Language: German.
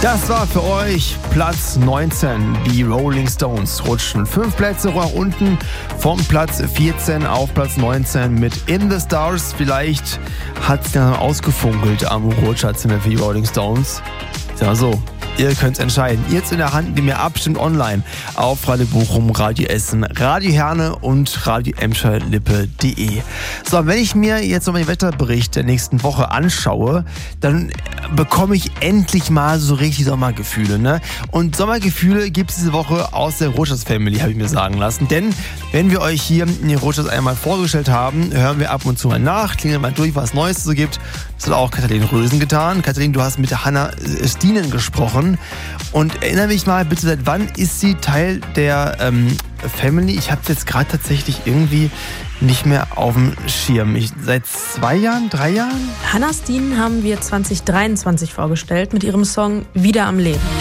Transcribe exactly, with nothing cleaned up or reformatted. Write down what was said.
Das war für euch Platz neunzehn. Die Rolling Stones rutschen fünf Plätze nach unten vom Platz vierzehn auf Platz neunzehn mit In the Stars. Vielleicht hat es dann ausgefunkelt am Rutschatzimmer für die Rolling Stones. Ja, so. Ihr könnt entscheiden. Jetzt in der Hand, die mir abstimmt online auf Radio Bochum, Radio Essen, Radio Herne und Radio Emscher Lippe punkt de. So, wenn ich mir jetzt nochmal den Wetterbericht der nächsten Woche anschaue, dann bekomme ich endlich mal so richtig Sommergefühle. Ne? Und Sommergefühle gibt es diese Woche aus der Rotschatz-Family, habe ich mir sagen lassen. Denn wenn wir euch hier in den Rotschatz einmal vorgestellt haben, hören wir ab und zu mal nach, klingeln mal durch, was Neues so gibt. Das hat auch Katharin Rösen getan. Katharin, du hast mit der Hanna Stinen gesprochen. Und erinnere mich mal bitte, seit wann ist sie Teil der ähm, Family? Ich habe es jetzt gerade tatsächlich irgendwie nicht mehr auf dem Schirm. Ich, seit zwei Jahren, drei Jahren? Hanna Stinen haben wir zwanzig dreiundzwanzig vorgestellt mit ihrem Song Wieder am Leben.